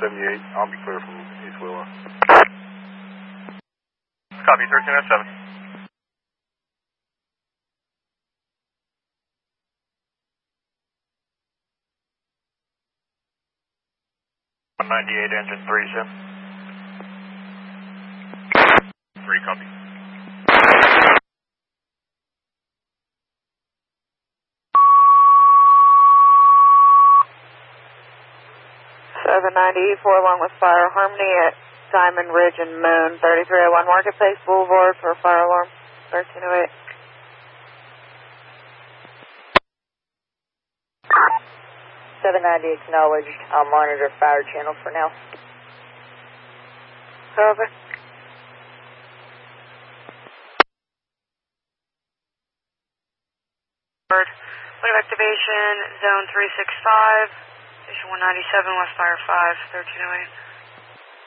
78. I'll be clear from East Willow. Copy, 1307. .98 engine 3, Sim. 3, copy. 790, 4 along with Fire Harmony at Diamond Ridge and Moon, 3301 Marketplace Boulevard for fire alarm, 1308. 790 acknowledged. I'll monitor fire channel for now. Over. Point of activation, zone 365, station 197, West Fire 5, 1308.